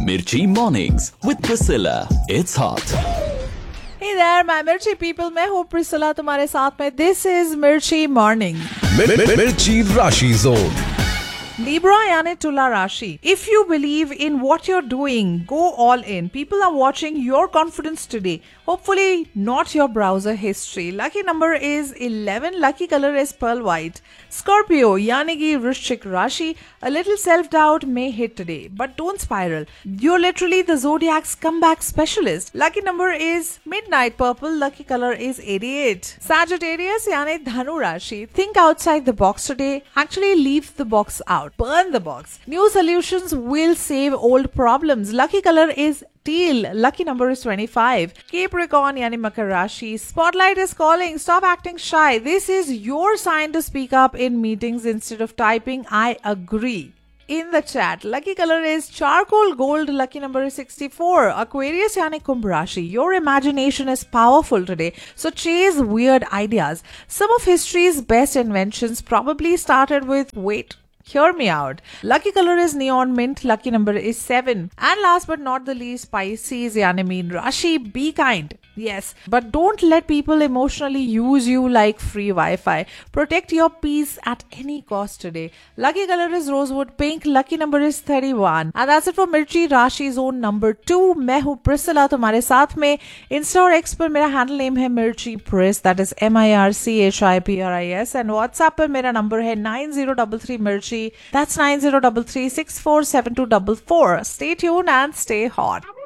Mirchi Mornings with Priscilla. It's hot. Hey there, my Mirchi people. मैं हूँ Priscilla तुम्हारे साथ में. This is Mirchi Morning. Mirchi Rashi Zone. Libra yani Tula Rashi. If you believe in what you're doing, go all in. People are watching your confidence today. Hopefully not your browser history. Lucky number is 11. Lucky color is pearl white. Scorpio yani ki Vrishchik Rashi. A little self-doubt may hit today, but don't spiral. You're literally the zodiac's comeback specialist. Lucky number is midnight purple. Lucky color is 88. Sagittarius yani Dhanu Rashi. Think outside the box today. Actually leave the box out. Burn the box. New solutions will save old problems. Lucky color is teal. Lucky number is 25. Capricorn yani Makar Rashi. Spotlight is calling. Stop acting shy. This is your sign to speak up in meetings instead of typing I agree in the chat. Lucky color is charcoal gold. Lucky number is 64. Aquarius yani Kumbh Rashi. Your imagination is powerful today, so chase weird ideas. Some of history's best inventions probably started with hear me out. Lucky color is neon mint. Lucky number is 7. And last but not the least, Pisces yani Meen Rashi. Be kind. Yes, but don't let people emotionally use you like free Wi-Fi. Protect your peace at any cost today. Lucky color is rosewood pink. Lucky number is 31. And that's it for Mirchi Rashi Zone number 2. मैं हूँ Priscilla तुम्हारे साथ में. Insta और X पर मेरा handle name है Mirchi Pris. That is MIRCHIPRIS. And WhatsApp पर मेरा number है 9033 Mirchi. That's 9033 647244. Stay tuned and stay hot.